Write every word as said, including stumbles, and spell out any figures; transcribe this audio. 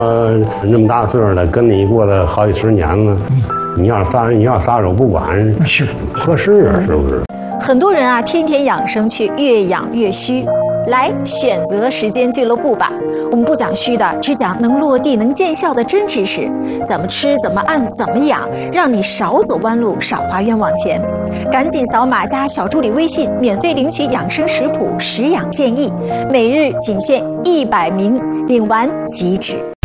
呃，那么大岁数了，跟你过了好几十年了，嗯、你要撒你要撒手不管， 是合适啊？是不是？ 很多人啊，天天养生去，越养越虚。来选择时间俱乐部吧，我们不讲虚的，只讲能落地、能见效的真知识。怎么吃，怎么按，怎么养，让你少走弯路，少花冤枉钱。赶紧扫码加小助理微信，免费领取养生食谱、食养建议，每日仅限一百名，领完即止。